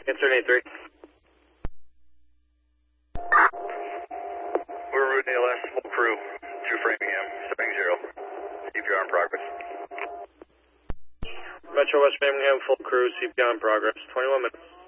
Answer 83. We're Route ALS, full crew to Framingham, 70. CPR in progress. Metro West Framingham, full crew, CPR in progress. 21 minutes.